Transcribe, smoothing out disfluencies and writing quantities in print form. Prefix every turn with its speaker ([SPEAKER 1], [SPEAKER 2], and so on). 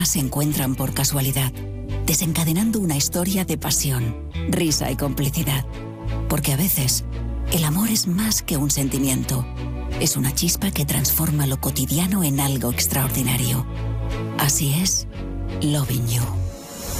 [SPEAKER 1] se encuentran por casualidad, desencadenando una historia de pasión, risa y complicidad. Porque a veces, el amor es más que un sentimiento. Es una chispa que transforma lo cotidiano en algo extraordinario. Así es, Loving You.